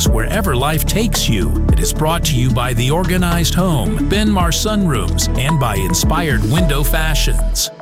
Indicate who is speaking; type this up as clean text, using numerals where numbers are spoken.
Speaker 1: spaces wherever life takes you. It is brought to you by The Organized Home, Ben Mar Sunrooms, and by Inspired Window Fashions.